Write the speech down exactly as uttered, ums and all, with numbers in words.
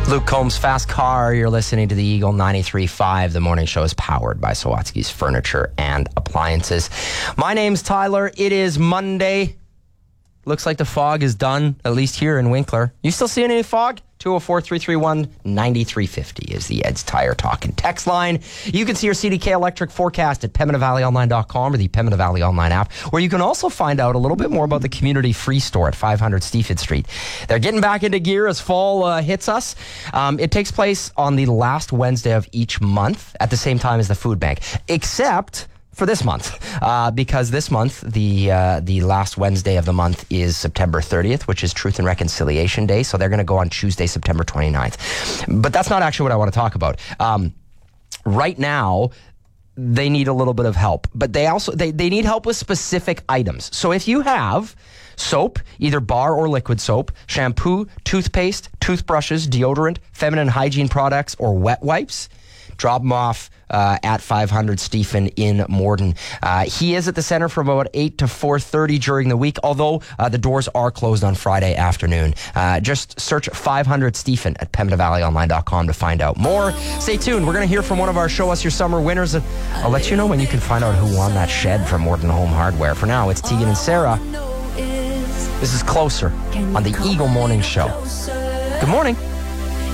Luke Combs, Fast Car. You're listening to the Eagle ninety-three point five. The morning show is powered by Sawatsky's Furniture and Appliances. My name's Tyler. It is Monday. Looks like the fog is done, at least here in Winkler. You still seeing any fog? two oh four, three three one, nine three five oh is the Ed's Tire Talk and text line. You can see your C D K Electric forecast at Pembina Valley Online dot com or the Pembina Valley Online app, where you can also find out a little bit more about the Community Free Store at five hundred Steeford Street. They're getting back into gear as fall uh, hits us. Um, it takes place on the last Wednesday of each month at the same time as the food bank, except for this month, uh, because this month, the uh, the last Wednesday of the month is September thirtieth, which is Truth and Reconciliation Day. So they're going to go on Tuesday, September twenty-ninth. But that's not actually what I want to talk about. Um, right now, they need a little bit of help, but they also they, they need help with specific items. So if you have soap, either bar or liquid soap, shampoo, toothpaste, toothbrushes, deodorant, feminine hygiene products, or wet wipes, drop them off uh, at five hundred Stephen in Morden. Uh, he is at the center from about eight to four thirty during the week, although uh, the doors are closed on Friday afternoon. Uh, just search five hundred Stephen at Pembina Valley Online dot com to find out more. Stay tuned. We're going to hear from one of our Show Us Your Summer winners. I'll let you know when you can find out who won that shed from Morden Home Hardware. For now, it's Tegan and Sarah. This is Closer on the Eagle Morning Show. Good morning.